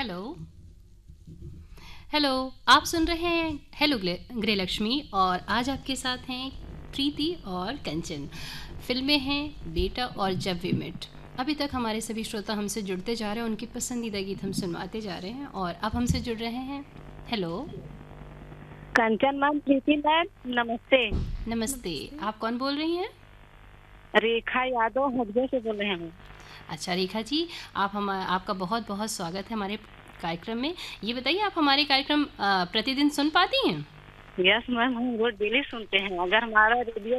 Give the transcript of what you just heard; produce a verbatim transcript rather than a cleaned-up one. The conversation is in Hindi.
हेलो हेलो आप सुन रहे हैं हेलो गृहलक्ष्मी और आज आपके साथ हैं प्रीति और कंचन। फिल्में हैं बेटा और जब वी मेट। अभी तक हमारे सभी श्रोता हमसे जुड़ते जा रहे हैं, उनकी पसंदीदा गीत हम सुनवाते जा रहे हैं और अब हमसे जुड़ रहे हैं। हेलो कंचन मैम, प्रीति मैम, नमस्ते। नमस्ते। आप कौन बोल रही हैं? रेखा यादव हरदोई से बोल रहे हैं। अच्छा रेखा जी, आप हम आपका बहुत बहुत स्वागत है हमारे कार्यक्रम में। ये बताइए आप हमारे कार्यक्रम अ, प्रतिदिन सुन पाती हैं? यस मैम, हम रोज डेली सुनते हैं। अगर हमारा रेडियो